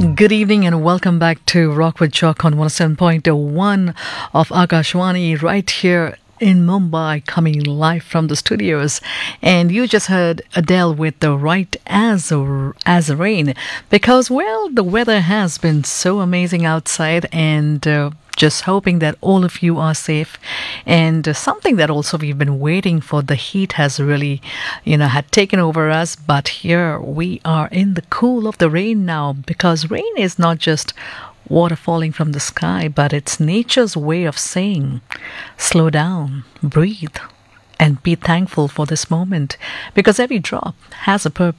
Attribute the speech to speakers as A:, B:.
A: Good evening and welcome back to Rock with Jock on 107.1 of Akashwani right here in Mumbai, coming live from the studios. And you just heard Adele with the Right as Rain because, well, the weather has been so amazing outside and just hoping that all of you are safe. And something that also we've been waiting for, the heat has really, had taken over us. But here we are in the cool of the rain now, because rain is not just water falling from the sky, but it's nature's way of saying, slow down, breathe, and be thankful for this moment, because every drop has a purpose.